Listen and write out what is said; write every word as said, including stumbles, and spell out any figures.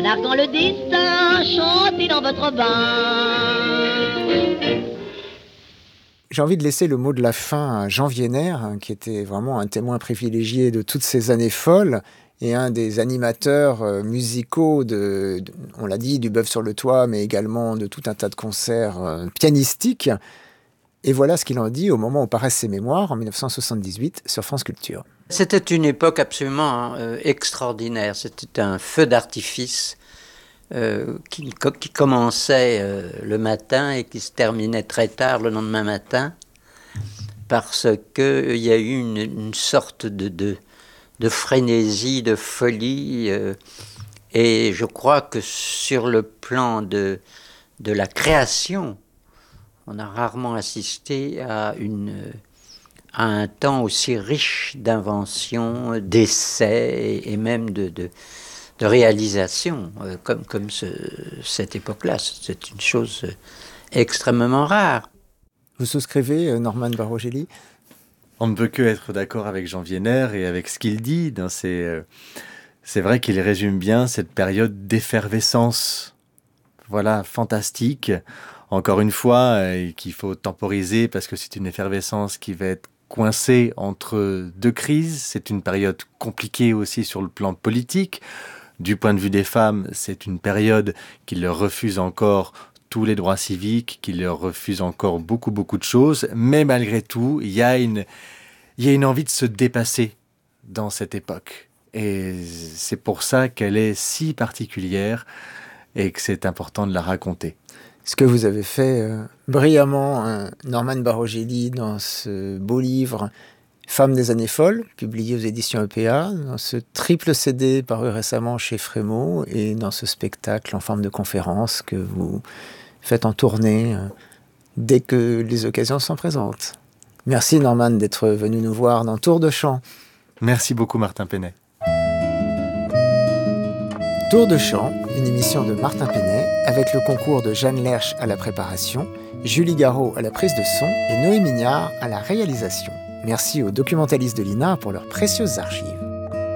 en arguant le destin, chantez dans votre bain. J'ai envie de laisser le mot de la fin à Jean Wiener, hein, qui était vraiment un témoin privilégié de toutes ces années folles et un des animateurs euh, musicaux, de, de, on l'a dit, du Bœuf sur le toit, mais également de tout un tas de concerts euh, pianistiques. Et voilà ce qu'il en dit au moment où paraissent ses mémoires, en dix-neuf cent soixante-dix-huit, sur France Culture. C'était une époque absolument euh, extraordinaire. C'était un feu d'artifice euh, qui, qui commençait euh, le matin et qui se terminait très tard le lendemain matin, parce qu'il y a eu une, une sorte de, de, de frénésie, de folie. Euh, et je crois que sur le plan de, de la création, on a rarement assisté à, une, à un temps aussi riche d'inventions, d'essais et, et même de, de, de réalisations, euh, comme, comme ce, cette époque-là. C'est une chose extrêmement rare. Vous souscrivez, Norman Barogelli ? On ne peut que être d'accord avec Jean Wiener et avec ce qu'il dit. Dans ses, euh, c'est vrai qu'il résume bien cette période d'effervescence, voilà, fantastique. Encore une fois, euh, qu'il faut temporiser parce que c'est une effervescence qui va être coincée entre deux crises. C'est une période compliquée aussi sur le plan politique. Du point de vue des femmes, c'est une période qui leur refuse encore tous les droits civiques, qui leur refuse encore beaucoup, beaucoup de choses. Mais malgré tout, il y a une, il y a une envie de se dépasser dans cette époque. Et c'est pour ça qu'elle est si particulière et que c'est important de la raconter. Ce que vous avez fait euh, brillamment, hein, Norman Barogelli, dans ce beau livre « Femmes des années folles », publié aux éditions E P A, dans ce triple C D paru récemment chez Frémaux, et dans ce spectacle en forme de conférence que vous faites en tournée euh, dès que les occasions sont présentes. Merci Norman d'être venu nous voir dans Tour de Chant. Merci beaucoup Martin Penet. Tour de Chant, une émission de Martin Penet, avec le concours de Jeanne Lerche à la préparation, Julie Garot à la prise de son et Noé Mignard à la réalisation. Merci aux documentalistes de l'I N A pour leurs précieuses archives.